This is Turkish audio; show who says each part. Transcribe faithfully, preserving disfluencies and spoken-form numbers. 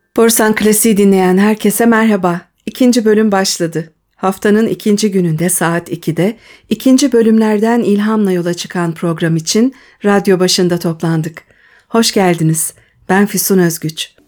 Speaker 1: Borusan Klasik'i dinleyen herkese merhaba. İkinci bölüm başladı. Haftanın ikinci gününde saat ikide ikinci bölümlerden ilhamla yola çıkan program için radyo başında toplandık. Hoş geldiniz. Ben Füsun Özgüç.